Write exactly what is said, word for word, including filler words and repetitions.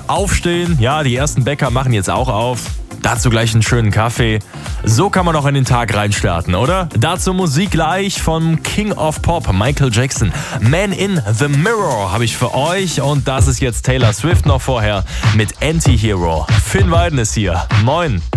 Aufstehen, ja, die ersten Bäcker machen jetzt auch auf. Dazu gleich einen schönen Kaffee. So kann man auch in den Tag reinstarten, oder? Dazu Musik gleich vom King of Pop, Michael Jackson. Man in the Mirror habe ich für euch. Und das ist jetzt Taylor Swift noch vorher mit Anti-Hero. Finn Weiden ist hier. Moin.